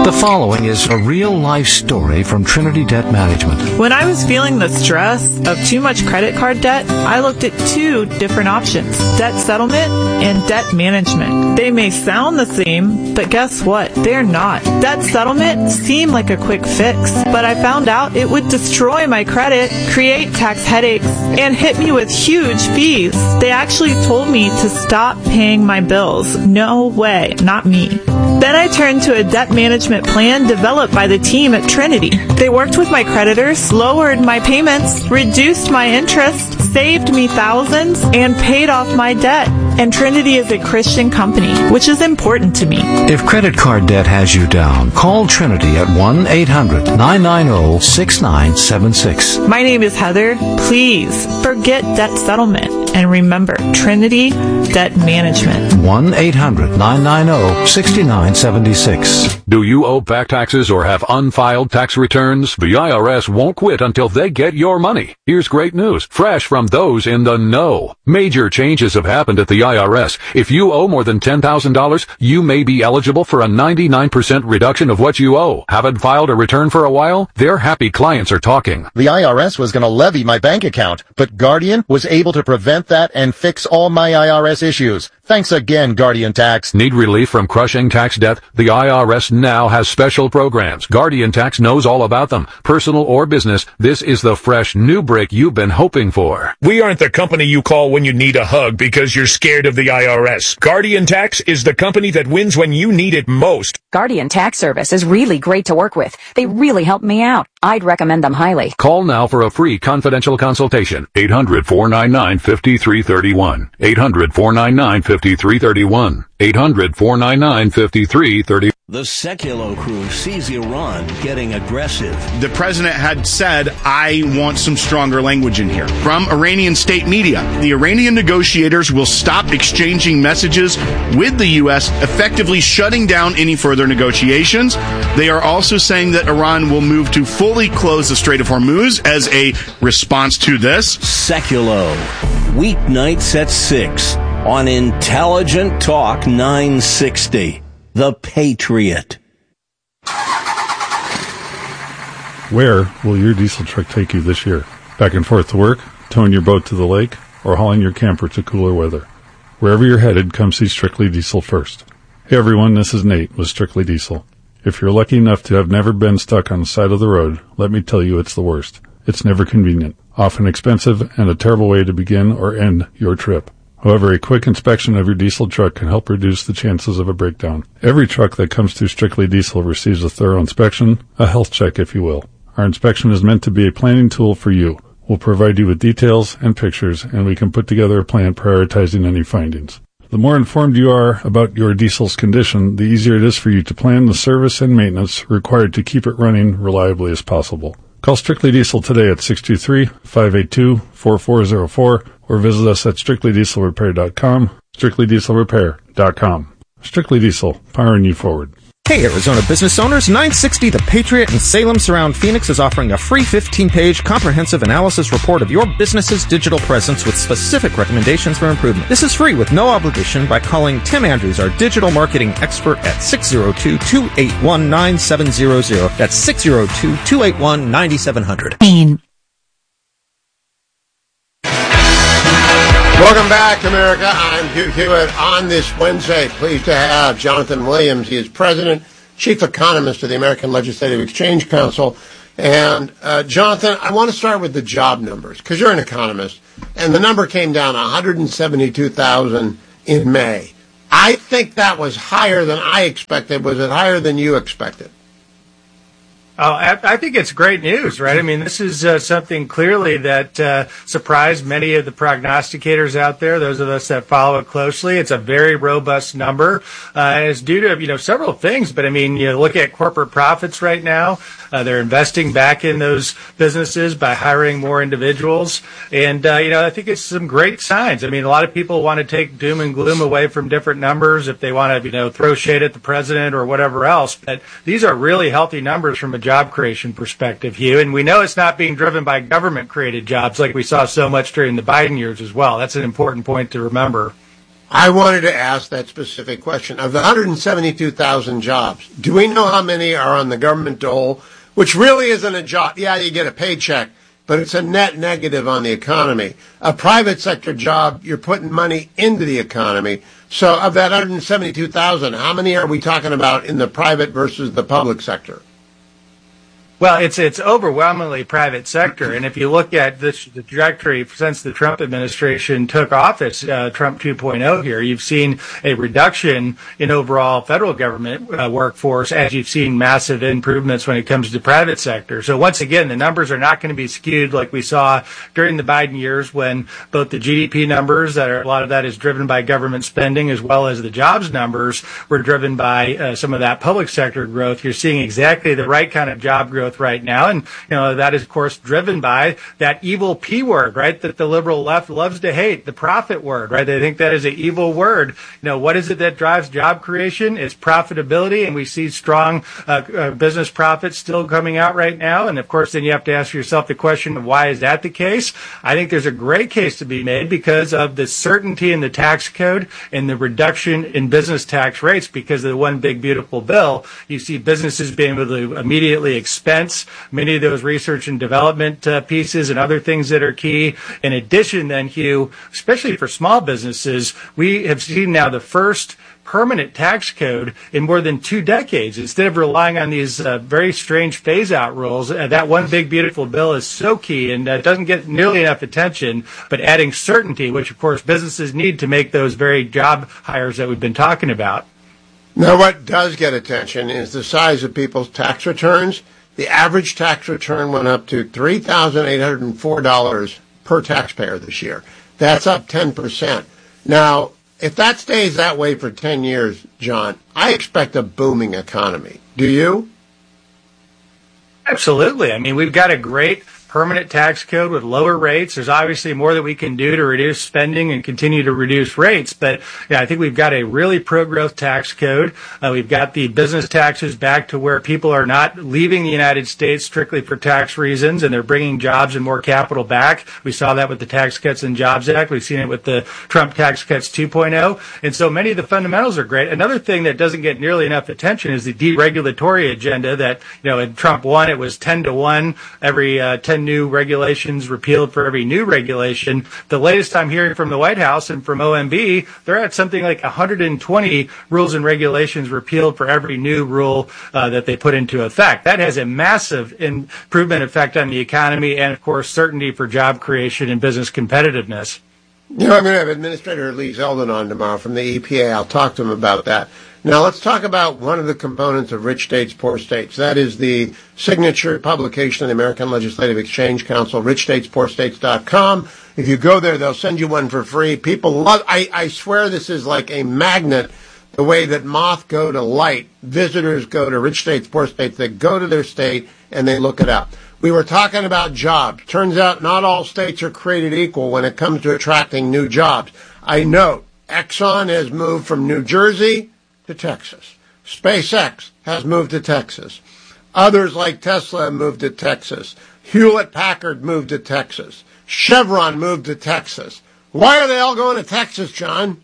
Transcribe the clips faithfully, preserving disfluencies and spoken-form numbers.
The following is a real-life story from Trinity Debt Management. When I was feeling the stress of too much credit card debt, I looked at two different options, debt settlement and debt management. They may sound the same, but guess what? They're not. Debt settlement seemed like a quick fix, but I found out it would destroy my credit, create tax headaches, and hit me with huge fees. They actually told me to stop paying my bills. No way, not me. Then I turned to a debt management plan developed by the team at Trinity. They worked with my creditors, lowered my payments, reduced my interest, saved me thousands, and paid off my debt. And Trinity is a Christian company, which is important to me. If credit card debt has you down, call Trinity at one eight hundred nine nine zero six nine seven six. My name is Heather. Please forget debt settlement. And remember, Trinity Debt Management. one eight hundred nine nine zero six nine seven six. Do you owe back taxes or have unfiled tax returns? The I R S won't quit until they get your money. Here's great news, fresh from those in the know. Major changes have happened at the I R S. If you owe more than ten thousand dollars, you may be eligible for a ninety-nine percent reduction of what you owe. Haven't filed a return for a while? Their happy clients are talking. The I R S was going to levy my bank account, but Guardian was able to prevent that and fix all my I R S issues. Thanks again, Guardian Tax. Need relief from crushing tax debt? The I R S now has special programs. Guardian Tax knows all about them. Personal or business, this is the fresh new break you've been hoping for. We aren't the company you call when you need a hug because you're scared of the I R S. Guardian Tax is the company that wins when you need it most. Guardian Tax Service is really great to work with. They really helped me out. I'd recommend them highly. Call now for a free confidential consultation. eight hundred four nine nine five three three one. eight hundred four nine nine five three three one. eight hundred four nine nine five three three one. The Seculo crew sees Iran getting aggressive. The president had said, I want some stronger language in here. From Iranian state media, the Iranian negotiators will stop exchanging messages with the U S, effectively shutting down any further negotiations. They are also saying that Iran will move to fully close the Strait of Hormuz as a response to this. Seculo, weeknights at six on Intelligent Talk nine sixty. The Patriot. Where will your diesel truck take you this year? Back and forth to work, towing your boat to the lake, or hauling your camper to cooler weather? Wherever you're headed, come see Strictly Diesel first. Hey everyone, this is Nate with Strictly Diesel. If you're lucky enough to have never been stuck on the side of the road, let me tell you it's the worst. It's never convenient, often expensive, and a terrible way to begin or end your trip. However, a quick inspection of your diesel truck can help reduce the chances of a breakdown. Every truck that comes through Strictly Diesel receives a thorough inspection, a health check if you will. Our inspection is meant to be a planning tool for you. We'll provide you with details and pictures, and we can put together a plan prioritizing any findings. The more informed you are about your diesel's condition, the easier it is for you to plan the service and maintenance required to keep it running reliably as possible. Call Strictly Diesel today at six two three, five eight two, four four zero four or visit us at strictly diesel repair dot com, strictly diesel repair dot com. Strictly Diesel, powering you forward. Hey Arizona business owners, nine sixty The Patriot in Salem Surround Phoenix is offering a free fifteen-page comprehensive analysis report of your business's digital presence with specific recommendations for improvement. This is free with no obligation by calling Tim Andrews, our digital marketing expert at six oh two, two eight one, nine seven zero zero. That's six oh two, two eight one, nine seven zero zero. Welcome back, America. I'm Hugh Hewitt. On this Wednesday, pleased to have Jonathan Williams. He is President, Chief Economist of the American Legislative Exchange Council. And, uh, Jonathan, I want to start with the job numbers, because you're an economist. And the number came down one hundred seventy-two thousand in May. I think that was higher than I expected. Was it higher than you expected? Oh, I think it's great news, right? I mean, this is uh, something clearly that uh, surprised many of the prognosticators out there, those of us that follow it closely. It's a very robust number. Uh, and it's due to, you know, several things. But, I mean, you look at corporate profits right now. Uh, they're investing back in those businesses by hiring more individuals. And, uh, you know, I think it's some great signs. I mean, a lot of people want to take doom and gloom away from different numbers if they want to, you know, throw shade at the president or whatever else. But these are really healthy numbers from a job creation perspective, Hugh. And we know it's not being driven by government-created jobs like we saw so much during the Biden years as well. That's an important point to remember. I wanted to ask that specific question. Of the one hundred seventy-two thousand jobs, do we know how many are on the government dole, which really isn't a job? Yeah, you get a paycheck, but it's a net negative on the economy. A private sector job, you're putting money into the economy. So of that one hundred seventy-two thousand, how many are we talking about in the private versus the public sector? Well, it's it's overwhelmingly private sector, and if you look at this, the trajectory since the Trump administration took office, uh, Trump two point oh here, you've seen a reduction in overall federal government uh, workforce as you've seen massive improvements when it comes to private sector. So once again, the numbers are not going to be skewed like we saw during the Biden years when both the G D P numbers, that are, a lot of that is driven by government spending, as well as the jobs numbers were driven by uh, some of that public sector growth. You're seeing exactly the right kind of job growth right now, and you know that is of course driven by that evil P word, right, that the liberal left loves to hate, the profit word, right? They think that is an evil word. You know, what is it that drives job creation? It's profitability, and we see strong uh, uh, business profits still coming out right now. And of course then you have to ask yourself the question of why is that the case? I think there's a great case to be made because of the certainty in the tax code and the reduction in business tax rates because of the one big beautiful bill. You see businesses being able to immediately expense many of those research and development uh, pieces and other things that are key. In addition, then, Hugh, especially for small businesses, we have seen now the first permanent tax code in more than two decades. Instead of relying on these uh, very strange phase-out rules, uh, that one big beautiful bill is so key and uh, doesn't get nearly enough attention, but adding certainty, which, of course, businesses need to make those very job hires that we've been talking about. Now, what does get attention is the size of people's tax returns. The average tax return went up to three thousand eight hundred four dollars per taxpayer this year. That's up ten percent. Now, if that stays that way for ten years, John, I expect a booming economy. Do you? Absolutely. I mean, we've got a great permanent tax code with lower rates. There's obviously more that we can do to reduce spending and continue to reduce rates. But yeah, I think we've got a really pro-growth tax code. Uh, we've got the business taxes back to where people are not leaving the United States strictly for tax reasons, and they're bringing jobs and more capital back. We saw that with the Tax Cuts and Jobs Act. We've seen it with the Trump Tax Cuts two point oh. And so many of the fundamentals are great. Another thing that doesn't get nearly enough attention is the deregulatory agenda that, you know, in Trump one, it was ten to one, every uh, ten new regulations repealed for every new regulation. The latest I'm hearing from the White House and from O M B, they're at something like one hundred twenty rules and regulations repealed for every new rule uh, that they put into effect. That has a massive improvement effect on the economy and, of course, certainty for job creation and business competitiveness. You know, I'm going to have Administrator Lee Zeldin on tomorrow from the E P A. I'll talk to him about that. Now, let's talk about one of the components of Rich States, Poor States. That is the signature publication of the American Legislative Exchange Council, rich states poor states dot com. If you go there, they'll send you one for free. People love, I, I swear this is like a magnet, the way that moth go to light. Visitors go to Rich States, Poor States. They go to their state and they look it up. We were talking about jobs. Turns out not all states are created equal when it comes to attracting new jobs. I note Exxon has moved from New Jersey to Texas. SpaceX has moved to Texas. Others like Tesla have moved to Texas. Hewlett-Packard moved to Texas. Chevron moved to Texas. Why are they all going to Texas, John?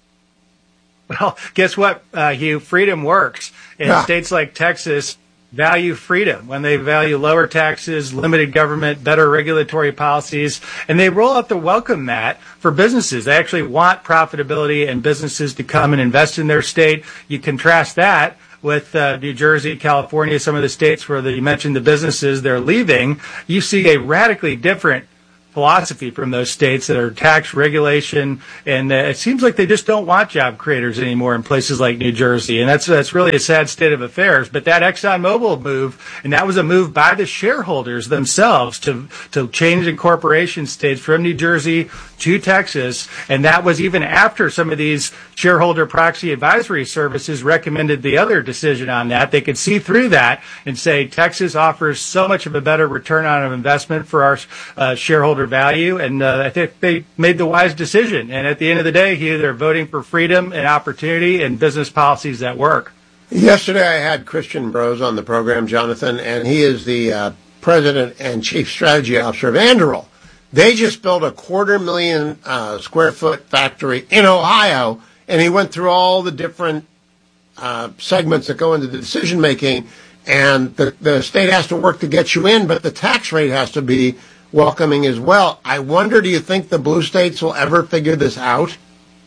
Well, guess what, uh, Hugh? Freedom works. In Yeah. states like Texas, value freedom when they value lower taxes, limited government, better regulatory policies, and they roll out the welcome mat for businesses. They actually want profitability and businesses to come and invest in their state. You contrast that with uh, New Jersey, California, some of the states where the, you mentioned the businesses they're leaving. You see a radically different philosophy from those states that are tax regulation, and uh, it seems like they just don't want job creators anymore in places like New Jersey, and that's that's really a sad state of affairs. But that ExxonMobil move, and that was a move by the shareholders themselves to to change incorporation states from New Jersey to Texas, and that was even after some of these shareholder proxy advisory services recommended the other decision on that. They could see through that and say Texas offers so much of a better return on investment for our uh, shareholder value, and uh, I think they made the wise decision. And at the end of the day, here they're voting for freedom and opportunity and business policies that work. Yesterday, I had Christian Brose on the program, Jonathan, and he is the uh, president and chief strategy officer of Anduril. They just built a quarter million uh, square foot factory in Ohio, and he went through all the different uh, segments that go into the decision making. And the, the state has to work to get you in, but the tax rate has to be welcoming as well. I wonder, do you think the blue states will ever figure this out?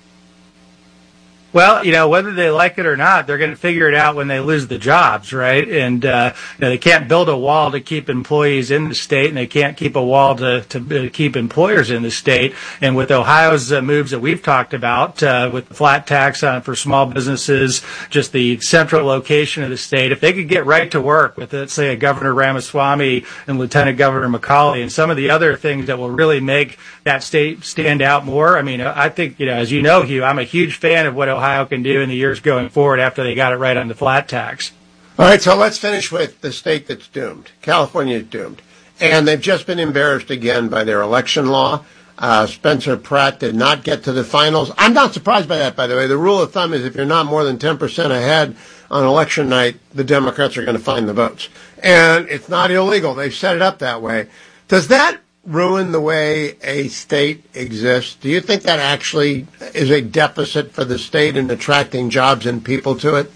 Well, you know, whether they like it or not, they're going to figure it out when they lose the jobs, right? And uh, you know, they can't build a wall to keep employees in the state, and they can't keep a wall to, to keep employers in the state. And with Ohio's uh, moves that we've talked about, uh, with the flat tax on for small businesses, just the central location of the state, if they could get right to work with, let's say, a Governor Ramaswamy and Lieutenant Governor McCauley and some of the other things that will really make that state stand out more. I mean, I think, you know, as you know, Hugh, I'm a huge fan of what Ohio can do in the years going forward after they got it right on the flat tax. All right, so let's finish with the state that's doomed. California is doomed. And they've just been embarrassed again by their election law. Uh, Spencer Pratt did not get to the finals. I'm not surprised by that, by the way. The rule of thumb is if you're not more than ten percent ahead on election night, the Democrats are going to find the votes. And it's not illegal. They've set it up that way. Does that ruin the way a state exists? Do you think that actually is a deficit for the state in attracting jobs and people to it?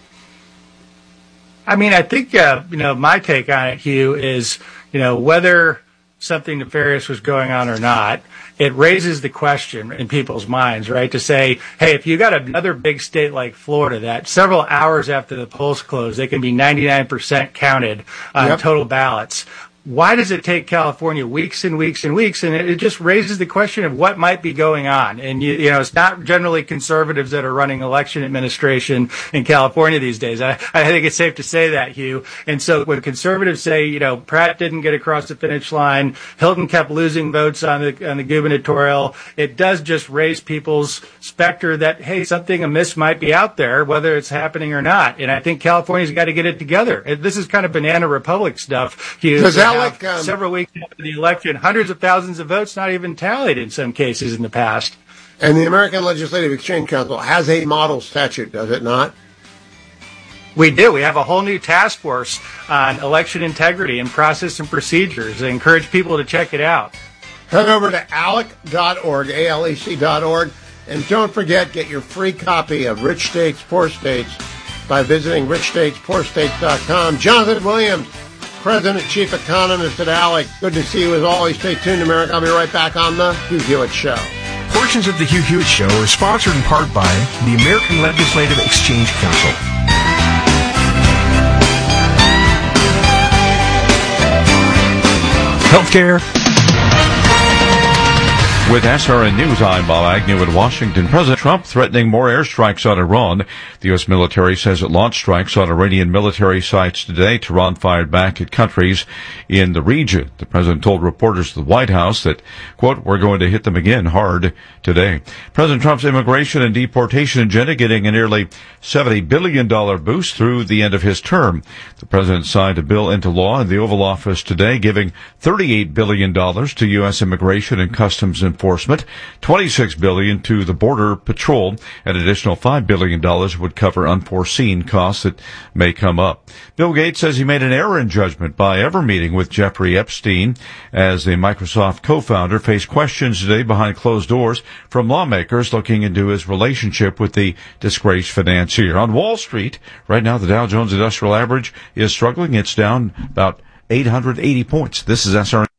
I mean, I think, uh, you know, my take on it, Hugh, is, you know, whether something nefarious was going on or not, it raises the question in people's minds, right, to say, hey, if you got another big state like Florida that several hours after the polls close, they can be ninety-nine percent counted on yep. total ballots. Why does it take California weeks and weeks and weeks? And it, it just raises the question of what might be going on. And, you, you know, it's not generally conservatives that are running election administration in California these days. I, I think it's safe to say that, Hugh. And so when conservatives say, you know, Pratt didn't get across the finish line, Hilton kept losing votes on the, on the gubernatorial, it does just raise people's specter that, hey, something amiss might be out there, whether it's happening or not. And I think California's got to get it together. This is kind of banana republic stuff, Hugh. Does that like, um, several weeks after the election, hundreds of thousands of votes not even tallied in some cases in the past. And the American Legislative Exchange Council has a model statute, does it not? We do. We have a whole new task force on election integrity and process and procedures. I encourage people to check it out. Head over to alec dot org, A L E C dot org, and don't forget, get your free copy of Rich States, Poor States by visiting rich states poor states dot com. Jonathan Williams, President, Chief Economist at ALEC. Good to see you as always. Stay tuned, America. I'll be right back on the Hugh Hewitt Show. Portions of the Hugh Hewitt Show are sponsored in part by the American Legislative Exchange Council. Healthcare. With S R N News, I'm Bob Agnew in Washington. President Trump threatening more airstrikes on Iran. The U S military says it launched strikes on Iranian military sites today. Tehran fired back at countries in the region. The president told reporters at the White House that, quote, we're going to hit them again hard today. President Trump's immigration and deportation agenda getting a nearly seventy billion dollars boost through the end of his term. The president signed a bill into law in the Oval Office today, giving thirty-eight billion dollars to U S immigration and customs enforcement, twenty-six billion dollars to the Border Patrol. An additional five billion dollars would cover unforeseen costs that may come up. Bill Gates says he made an error in judgment by ever meeting with Jeffrey Epstein, as the Microsoft co-founder faced questions today behind closed doors from lawmakers looking into his relationship with the disgraced financier. On Wall Street, right now the Dow Jones Industrial Average is struggling. It's down about eight hundred eighty points. This is S R N.